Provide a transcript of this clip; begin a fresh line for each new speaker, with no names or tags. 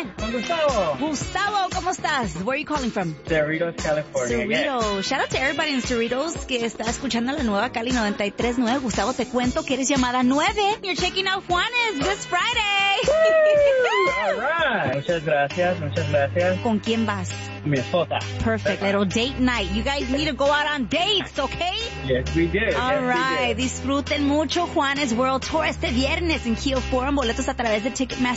quién?
Con Gustavo.
Gustavo, ¿cómo estás? Where are you calling from?
Cerritos, California.
Cerritos. Shout out to everybody in Cerritos que está escuchando la nueva Cali 93.9. Gustavo, te cuento que eres llamada 9. You're checking out Juanes this Friday.
All right. Muchas gracias.
¿Con quién vas?
Mi esposa.
Perfect. Little date night. You guys need to go out on dates, okay?
Yes, we did.
All right. Disfruten mucho Juanes World Tour este viernes en Keo Forum. Boletos a través de Ticketmaster.